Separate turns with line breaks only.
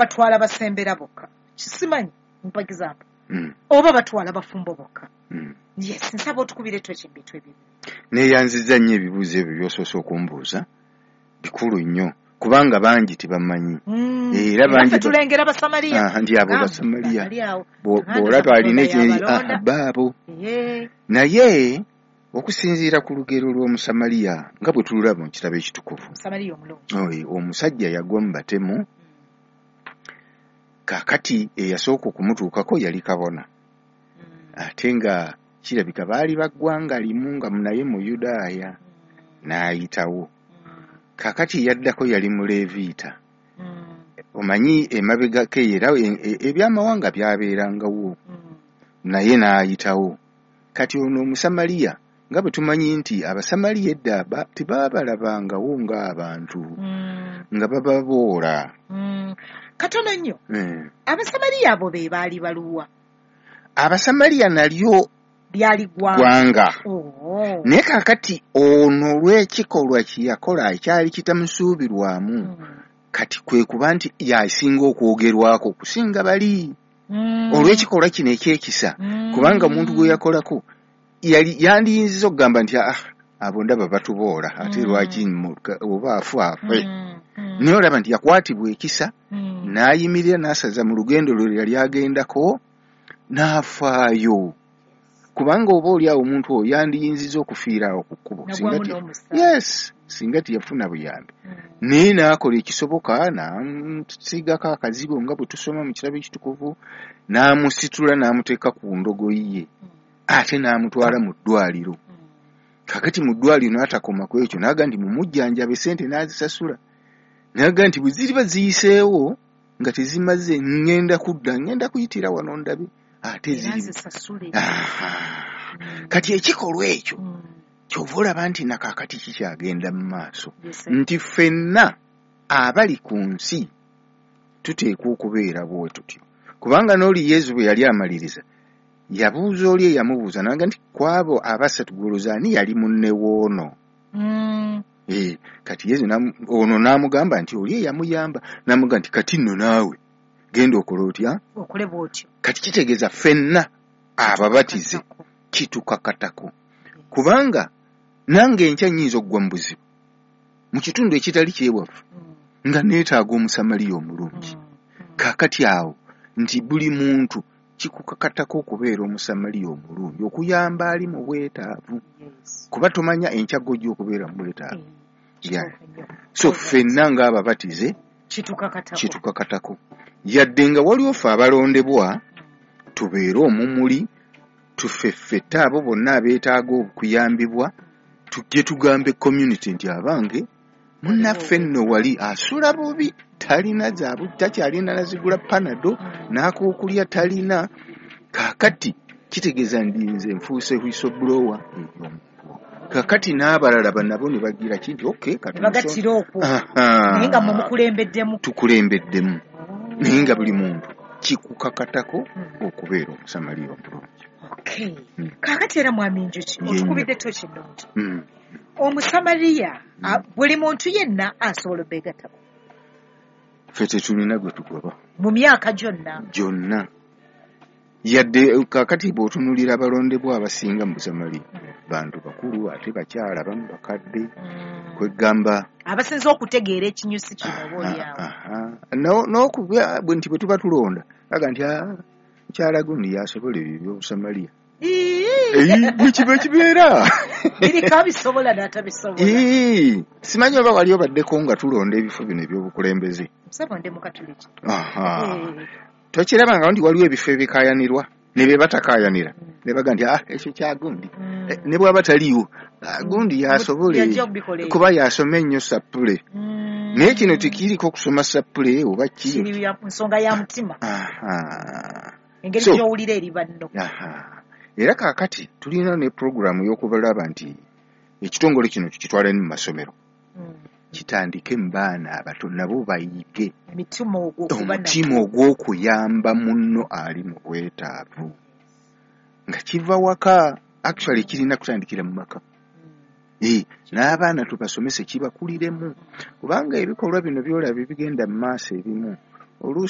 batwala basembera bokka kisimanyi mpa example oba batwala bafumbo bokka yes nsaba otukubire tochi bintu ebyo
neyanziza nnyo ebibuuzo ebyo byosoose okumbuuza bikulu nnyo kubanga bangi tebamanyi era bangi
tulengera Basamaliya
ndi abo Basamaliya bw'olaba alina baabo naye okusinziira ku lugero lw'Omusamaliya nga bwe tululaba mu kitabo ekitukuvu omusajja yagwa mu batemu kakati eyasooka okumutuukako yali kabona ate nga kirabika baali baggwanga limu nga naye mu Yudaaya n'ayitawo kakati yaddako yali mu Leviita omanyi emabegako era ebyamawanga byabeerangawo naye n'ayitawo kati ono Omusamaliya nga bwe tumanyi nti Abasamaliya edda tebabalabangawo ng'abantu nga bababoola
katono nnyo Abasamaliya abo be baali baluwa
Abasamaliya nalyo
byali
gwanga naye kakati ono olw'ekikolwa kyeyakola ekyali kitamusuubirwamu kati kwe kuba nti yasinga okwogerwako okusinga bali olw'ekikolwa kino ekyekisa kubanga omuntu gwe yakolako yandiyinziza okugamba nti abo ndaba batuboola ate lwaki oba afe naye olaba nti yakwatibwa ekisa n'ayimirira n'asaza mu lugendo lwe yali agendako n'afaayo kubanga oba oli awo omuntu oyo yandiyinziza okufiiraawo ku kkubo singa tiyafuna buyambi naye n'akola ekisoboka n'amusigako akazigo nga bwe tusoma mu kitabo ekitukuvu n'amusitula n'amuteeka ku ndogoyi ye ate n'amutwala mu ddwaliro kakati mu ddwaliro n'atakoma ku ekyo n'aga nti mumujjanjabe sente n'azisasula n'aga nti bwe ziriba ziyiseewo nga tezimaze ngenda kuyitira wano ndabe ate ziri kati ekikolwa ekyo kyova olaba nti nakakati kikyagenda mu maaso nti ffenna abali ku nsi tuteekwa okubeera bwe tutyo kubanga n'oli Yesu bwe yali amaliriza yabuuza oli eyamubuuza naga nti kwabo abasatu goloza ani yali munne woono kati Yesu ono n'amugamba nti oli eyamuyamba n'amuga nti kati nno naawe genda okola otya
okole bw'otyo
kati kitegeeza ffenna ababatize kitukakatako kubanga nange enkya nnyinza okugwa mu buzibu mu kitundu ekitali kyewaffe nga neetaaga Omusamaliya omulungi kakati awo nti buli muntu kikukakatako okubeera Omusamaliya omulungi okuyamba ali mu bwetaavu kuba tomanya enkyago gy'okubeera mu bwetaavu so ffenna ng'ababatize kitukakatako yadde nga waliwo ffe abalondebwa tubeere omumuli tufeffette abo bonna abeetaaga okuyambibwa tujje tugambe community nti abange munnaffe nno wali asula bubi talina takyalina nazigula panado n'akookulya talina kakati kitegeeza ndinze nfuuse whistleblower kakati n'abalala banabo ne bagira kinti
bagatira okwo naye nga mumukulembeddemu
tukulembeddemu naye nga buli muntu kikukakatako okubeera Omusamaliya omulungi
kakati era mwami Njuki otukubidde toki ennungi Omusamaliya buli muntu yenna asobola obbeegattako
ffe tetulina gwe tugoba
mu myaka gyonna
yadde kakati bw'otunulira abalondebwa abasinga mu Busamaliya bantu bakulu ate bakyala bamu bakadde kwegamba
abasinza okutegeera ekinyusi kino obaoliawo
n'okubwa nti bwe tuba tulonda aga nti mukyala gundi yasobola ebyo by'Obusamaliya bwekiba kibeera
biriko abisobola n'atabisobola
simanyi oba wali obaddeko nga tulonda ebifo bino eby'obukulembeze
sabonde mu Katuliki
tokiraba nga nti waliwo ebifo ebikaayanirwa ne be batakaayanira ne baga nti ekyo kya gundi ne bw'aba taliiwo gundi yasobole kuba yasoma ennyo sappule naye kino tekiriko kusoma sappule oba
nsonga ya mutima engeri gy'owulira eri banno
era kaakati tulina ne puroguramu y'okubalaba nti ekitongole kino tukitwale mu masomero kitandike mu baana abato nabo bayige omutima ogw'okuyamba munno ali mu bwetaavu nga kiva waka actually kirina kutandikira mu maka n'abaana tubasomese kibakuliremu kubanga ebikolwa bino byolaba bigenda mu maaso ebimu oluusi